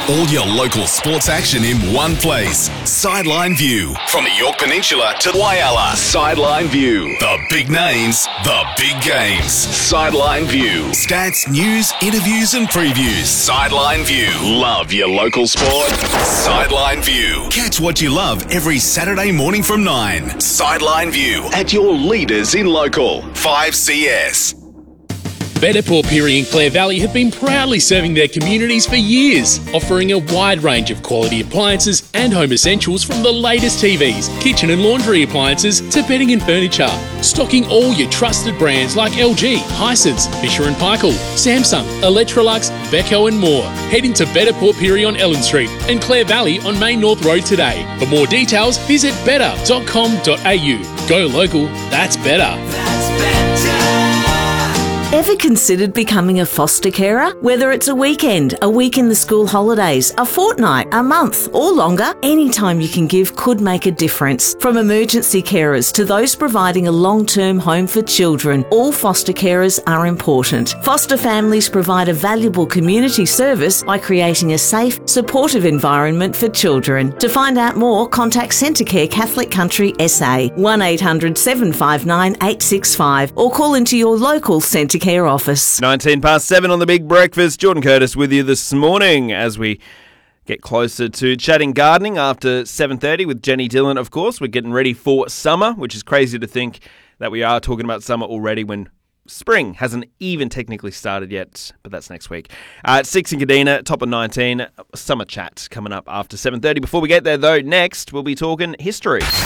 All your local sports action in one place. Sideline View. From the York Peninsula to Whyalla. Sideline View. The big names, the big games. Sideline View. Stats, news, interviews and previews. Sideline View. Love your local sport? Sideline View. Catch what you love every Saturday morning from 9. Sideline View. At your leaders in local. 5CS. Better Port Pirie and Clare Valley have been proudly serving their communities for years, offering a wide range of quality appliances and home essentials from the latest TVs, kitchen and laundry appliances to bedding and furniture. Stocking all your trusted brands like LG, Hisense, Fisher & Paykel, Samsung, Electrolux, Beko and more. Head into Better Port Pirie on Ellen Street and Clare Valley on Main North Road today. For more details, visit better.com.au. Go local, that's better. Ever considered becoming a foster carer? Whether it's a weekend, a week in the school holidays, a fortnight, a month, or longer, any time you can give could make a difference. From emergency carers to those providing a long-term home for children, all foster carers are important. Foster families provide a valuable community service by creating a safe, supportive environment for children. To find out more, contact Centrecare Catholic Country SA, 1800 759 865, or call into your local Centrecare office. 7:19 on the Big Breakfast. Jordan Curtis with you this morning as we get closer to chatting gardening after 7:30 with Jenny Dillon, of course. We're getting ready for summer, which is crazy to think that we are talking about summer already when spring hasn't even technically started yet, but that's next week. At 6 in Kadina, top of 19, summer chat coming up after 7:30. Before we get there, though, next we'll be talking history.